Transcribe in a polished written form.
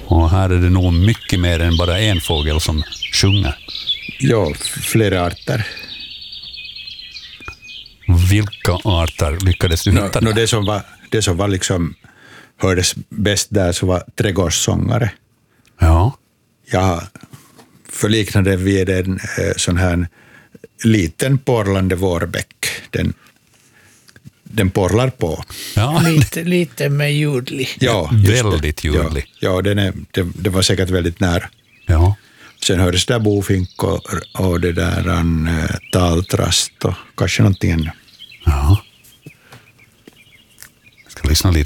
Och här är det nog mycket mer än bara en fågel som sjunger. Ja, flera arter. Vilka arter lyckades du hitta? Det som var liksom hördes bäst där så var trädgårdssångare. Ja. Jag förliknade vid en sån här liten porlande vårbäck. Den porlar på. Ja. Lite med ljudlig. Ja, väldigt ljudlig. Ja, det var säkert väldigt nära. Ja. Sen hördes där bofink och det där taltrast och kanske någonting ännu. Ja. Jag ska lyssna lite.